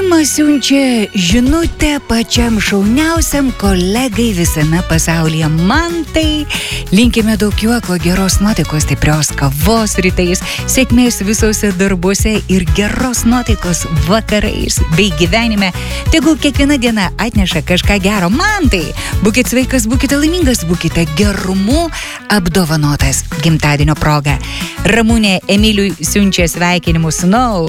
Romas siunčia žinutę pačiam šauniausiam kolegai visame pasaulyje. Man tai linkime daug juoko, geros nuotaikos, stiprios kavos rytais, sėkmės visose darbuose ir geros nuotaikos vakarais bei gyvenime. Tegul kiekviena diena atneša kažką gero. Man tai būkite sveikas, būkite laimingas, būkite gerumu apdovanotas gimtadienio proga. Ramunė Emiliui siunčia sveikinimus.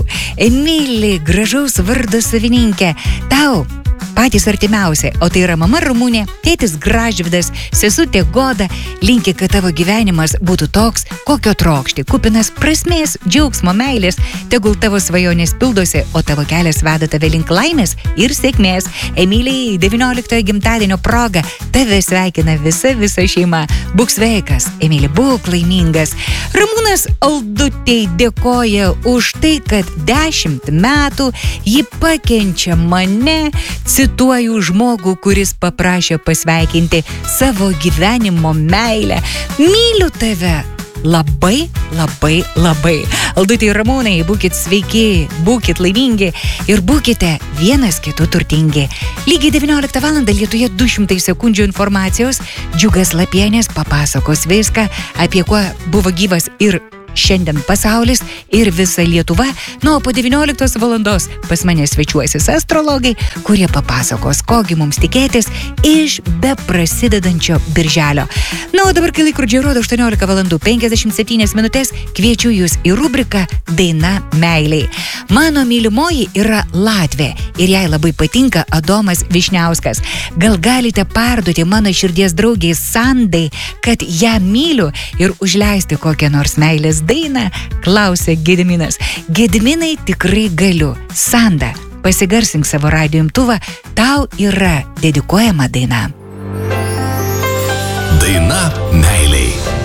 Emili, gražaus vardo savininkė. Tau patys artimiausi, o tai yra mama Ramunė, tėtis Gražvydas, sesutė Goda, linki, kad tavo gyvenimas būtų toks, kokio trokšti, kupinas prasmės, džiaugsmo, meilės, tegul tavo svajonės pildosi, o tavo kelias veda tave link laimės ir sėkmės. Emilijai 19 gimtadienio proga tave sveikina visa šeima. Būk sveikas, Emili, būk laimingas. Ramūnas Aldutei dėkoja už tai, kad 10 metų ji pakenčia mane. Cituoju žmogų, kuris paprašė pasveikinti savo gyvenimo meilę. Myliu tave labai, labai, labai. Aldutė ir Ramūnai, būkit sveiki, būkit laimingi ir būkite vienas kitų turtingi. Lygiai 19 val. Lietuje 200 sekundžių informacijos. Džiugas Lapienis papasakos viską, apie kuo buvo gyvas ir šiandien pasaulis ir visa Lietuva. O po 19 valandos pas mane svečiuosis astrologai, kurie papasakos, kogi mums tikėtis iš beprasidedančio birželio. O dabar, kai laikrodžiai rodo 18 valandų 57 minutės, kviečiu jūs į rubriką Daina meiliai. Mano mylimoji yra Latvė ir jai labai patinka Adomas Višniauskas. Gal galite perduoti mano širdies draugiai Sandai, kad ją myliu ir užleisti kokią nors meilės dainą, klausė Gediminas. Gediminai, tikrai galiu. Sanda, pasigarsink savo radijo imtuvą, tau yra dedikuojama daina. Daina meiliai.